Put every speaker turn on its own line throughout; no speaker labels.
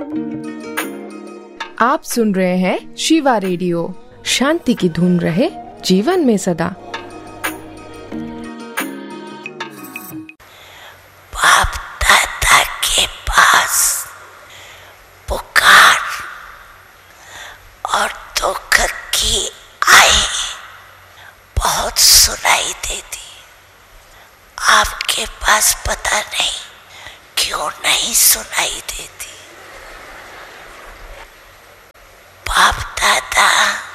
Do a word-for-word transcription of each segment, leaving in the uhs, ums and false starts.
आप सुन रहे हैं शिवा रेडियो। शांति की धुन रहे जीवन में सदा।
बाप दादा के पास पुकार और दुख की आए बहुत सुनाई देती। आपके पास पता नहीं क्यों नहीं सुनाई देती। बाप दादा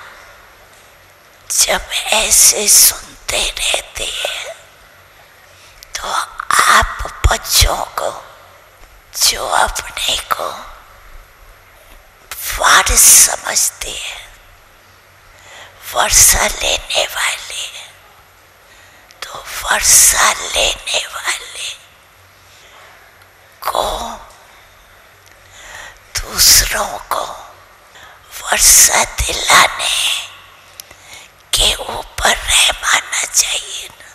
जब ऐसे सुनते रहते हैं तो आप बच्चों को, जो अपने को वारिस समझते हैं, वर्षा लेने वाले, तो वर्षा लेने वाले को दूसरों को वर्षा दिलाने के ऊपर रहम आना चाहिए ना।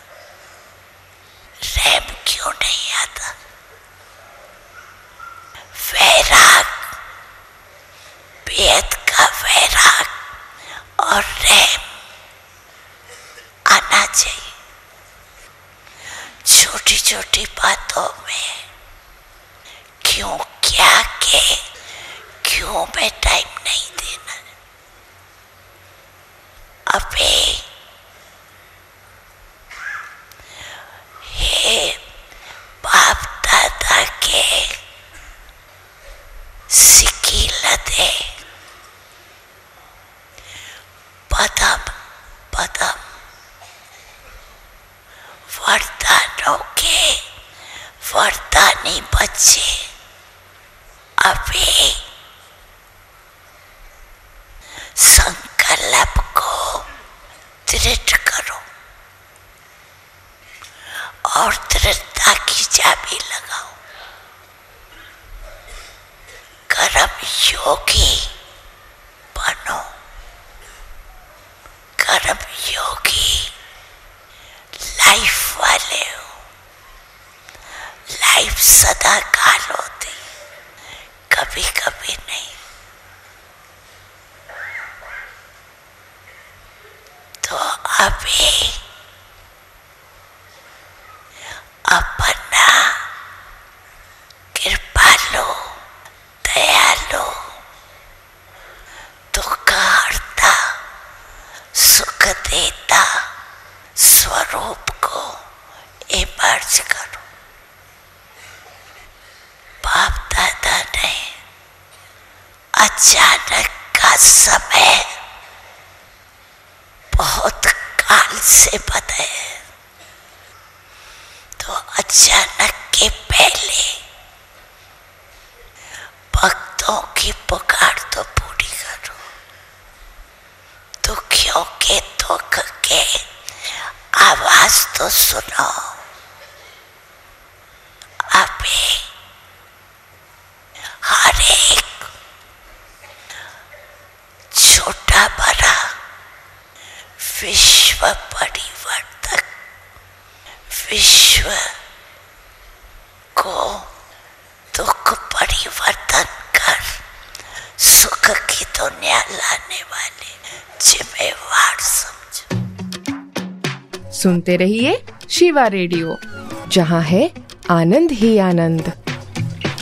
रहम क्यों नहीं आता? वैराग, बेहद का वैराग और रहम आना चाहिए। छोटी छोटी बातों में क्यों क्या के क्यों में टाइम नहीं देना। अबे हे बाप दादा के सिकीलते पदम पदम वरदानों के वरदानी बच्चे, अबे संकल्प को दृढ़ करो और दृढ़ता की चाबी लगाओ। कर्म योगी बनो, कर्म योगी लाइफ वाले हो। लाइफ सदा काल होती, कभी कभी नहीं। तो अभी अपना कृपालु, दयालु, दुख हरता, सुख देता स्वरूप को इमर्ज करो। बाप दादा ने अचानक का समय बहुत काल से बताया, तो अचानक के पहले भक्तों की पुकार तो पूरी करो। दुखियों के दुख के आवाज तो सुनो। अभी हर एक छोटा बड़ा विश्व परिवर्तक, विश्व को दुख परिवर्तन कर सुख की दुनिया लाने वाले जिम्मेवार समझो।
सुनते रहिए शिवा रेडियो, जहाँ है आनंद ही आनंद।